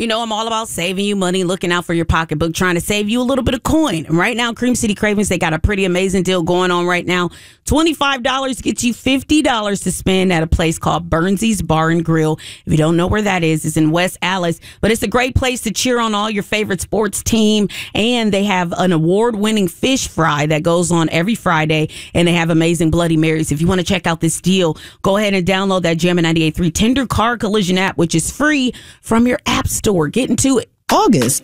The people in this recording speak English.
You know, I'm all about saving you money, looking out for your pocketbook, trying to save you a little bit of coin. And right now, Cream City Cravings, they got a pretty amazing deal going on right now. $25 gets you $50 to spend at a place called Burnsy's Bar and Grill. If you don't know where that is, it's in West Allis. But it's a great place to cheer on all your favorite sports team. And they have an award-winning fish fry that goes on every Friday. And they have amazing Bloody Marys. If you want to check out this deal, go ahead and download that Jammin' 98.3 Tender Car Collision app, which is free from your app store. Get into it. August